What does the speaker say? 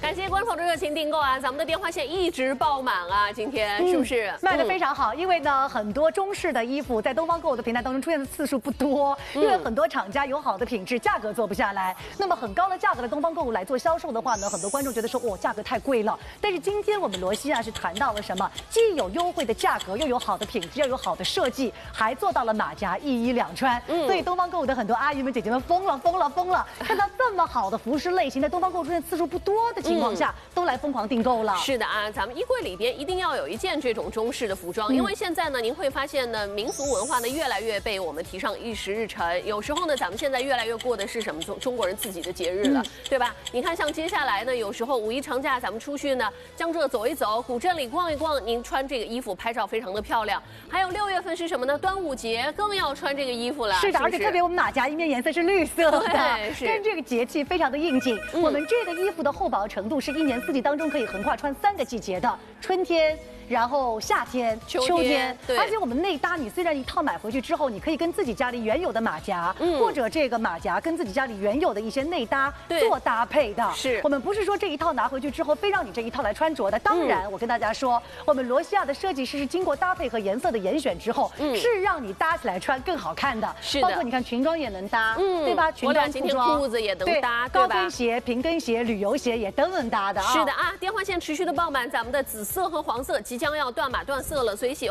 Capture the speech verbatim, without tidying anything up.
感谢观众朋友的热情订购啊！咱们的电话线一直爆满啊，今天是不是、 嗯、卖的非常好？因为呢，很多中式的衣服在东方购物的平台当中出现的次数不多，因为很多厂家有好的品质，价格做不下来。那么很高的价格的东方购物来做销售的话呢，很多观众觉得说，哦，价格太贵了。但是今天我们罗西亚是谈到了什么？既有优惠的价格，又有好的品质，又有好的设计，还做到了马甲一衣两穿。嗯，所以东方购物的很多阿姨们、姐姐们疯了，疯了，疯了！看到这么好的服饰类型在东方购物出现次数不多的情况下，嗯、都来疯狂订购了。 是的啊，咱们衣柜里边一定要有一件这种中式的服装，嗯、因为现在呢，您会发现呢，民俗文化呢越来越被我们提上议事日程。有时候呢，咱们现在越来越过的是什么中中国人自己的节日了，嗯、对吧？你看，像接下来呢，有时候五一长假咱们出去呢，江浙走一走，古镇里逛一逛，您穿这个衣服拍照非常的漂亮。还有六月份是什么呢？端午节更要穿这个衣服了。 是的， 是是而且特别我们马甲衣面颜色是绿色的，跟这个节气非常的应景。嗯、我们这个衣服的厚薄程度是一年四季当中可以横跨穿三个季节的，春天。然后夏天、秋天，秋天而且我们内搭，你虽然一套买回去之后，你可以跟自己家里原有的马甲，嗯、或者这个马甲跟自己家里原有的一些内搭做搭配的。 是我们不是说这一套拿回去之后非让你这一套来穿着的。当然，嗯、我跟大家说，我们罗西亚的设计师是经过搭配和颜色的严选之后，嗯、是让你搭起来穿更好看的。 是的， 包括你看裙装也能搭，嗯、对吧？裙装、 裤装、裤子也能搭， 对吧？高跟鞋、平跟鞋、旅游鞋也都能搭的啊。 是的啊，电话线持续的爆满，咱们的紫色和黄色即将要断码断色了，所以喜